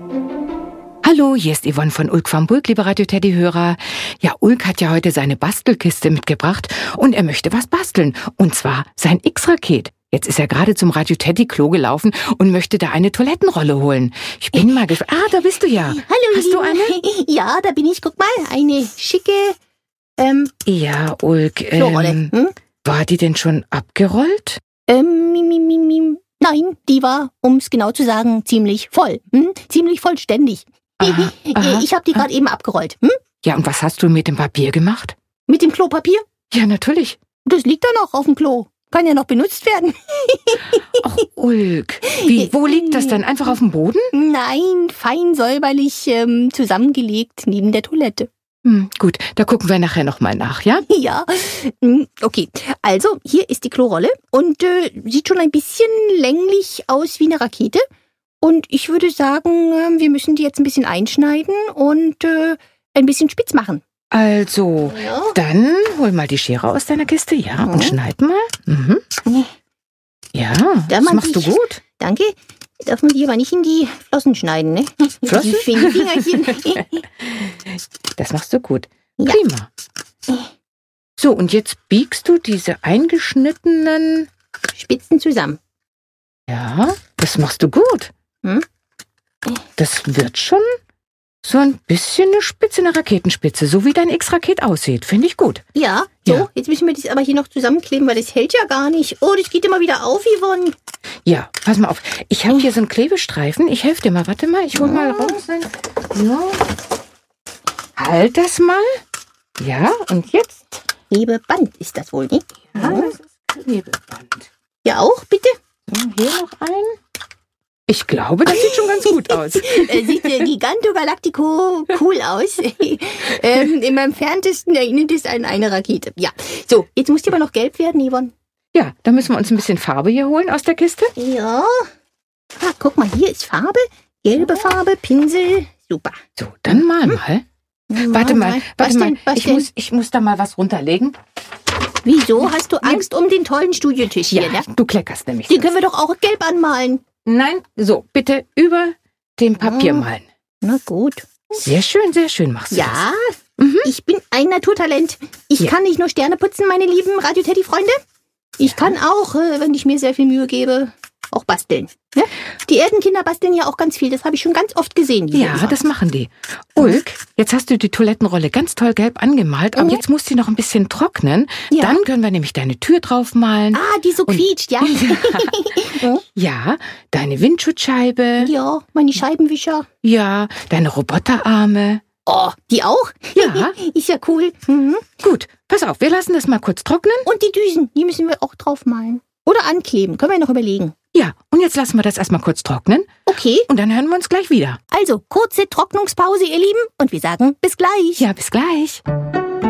Hallo, hier ist Yvonne von Ulk vom Bulk, liebe Radio-Teddy-Hörer. Ja, Ulk hat ja heute seine Bastelkiste mitgebracht und er möchte was basteln. Und zwar sein X-Raket. Jetzt ist er gerade zum Radio-Teddy-Klo gelaufen und möchte da eine Toilettenrolle holen. Ich bin mal gespannt. Ah, da bist du ja. Hallo, hast du eine? Ja, da bin ich. Guck mal, eine schicke Ja, Ulk. Klorolle. War die denn schon abgerollt? Nein, die war, um es genau zu sagen, ziemlich voll. Ziemlich vollständig. Aha. Ich habe die gerade eben abgerollt. Ja, und was hast du mit dem Papier gemacht? Mit dem Klopapier? Ja, natürlich. Das liegt da noch auf dem Klo. Kann ja noch benutzt werden. Ach, Ulk. Wo liegt das denn? Einfach auf dem Boden? Nein, fein säuberlich zusammengelegt neben der Toilette. Gut, da gucken wir nachher nochmal nach, ja? Ja, okay. Also, hier ist die Klorolle und sieht schon ein bisschen länglich aus wie eine Rakete. Und ich würde sagen, wir müssen die jetzt ein bisschen einschneiden und ein bisschen spitz machen. Also, Ja. dann hol mal die Schere aus deiner Kiste, ja, und schneid mal. Ja, das machst du gut. Danke. Darf man die aber nicht in die Flossen schneiden, ne? Flossen? Die Fingerchen. Das machst du gut. Ja. Prima. So, und jetzt biegst du diese eingeschnittenen... Spitzen zusammen. Ja, das machst du gut. Das wird schon so ein bisschen eine Spitze, eine Raketenspitze, so wie dein X-Raket aussieht. Finde ich gut. Ja, so, Ja. jetzt müssen wir das aber hier noch zusammenkleben, weil das hält ja gar nicht. Oh, das geht immer wieder auf, Yvonne. Ja, pass mal auf. Ich habe hier so einen Klebestreifen. Ich helfe dir mal. Warte mal, ich hol mal raus. So. Halt das mal. Ja, und jetzt? Klebeband ist das wohl, nicht? Ja, das ist Klebeband. Ja, auch, bitte. So, hier noch ein. Ich glaube, das sieht schon ganz gut aus. Sieht Giganto Galactico cool aus. Im Entferntesten erinnert es an eine Rakete. Ja, so, jetzt muss die aber noch gelb werden, Yvonne. Ja, da müssen wir uns ein bisschen Farbe hier holen aus der Kiste. Ja. Ah, guck mal, hier ist Farbe. Gelbe Farbe, Pinsel. Super. So, dann mal. Warte mal. Was denn? Ich muss da mal was runterlegen. Wieso? Hast du Angst um den tollen Studiotisch hier, ne? Du kleckerst nämlich. Den können wir doch auch gelb anmalen. Nein, so, bitte über dem Papier malen. Na gut. Sehr schön machst du Ja, das. ich bin ein Naturtalent. Ich kann nicht nur Sterne putzen, meine lieben Radio-Teddy-Freunde. Ich kann auch, wenn ich mir sehr viel Mühe gebe, auch basteln. Ja? Die Erdenkinder basteln ja auch ganz viel. Das habe ich schon ganz oft gesehen. Ja, das machen die. Ulk, jetzt hast du die Toilettenrolle ganz toll gelb angemalt, aber jetzt muss sie noch ein bisschen trocknen. Ja. Dann können wir nämlich deine Tür draufmalen. Ah, die so quietscht, ja. Ja, deine Windschutzscheibe. Ja, meine Scheibenwischer. Ja, deine Roboterarme. Oh, die auch? Ja. Ist ja cool. Gut, pass auf, wir lassen das mal kurz trocknen. Und die Düsen, die müssen wir auch draufmalen. Oder ankleben, können wir noch überlegen. Ja, und jetzt lassen wir das erstmal kurz trocknen. Okay, Und dann hören wir uns gleich wieder. also kurze Trocknungspause, ihr Lieben. Und wir sagen bis gleich. Ja, bis gleich.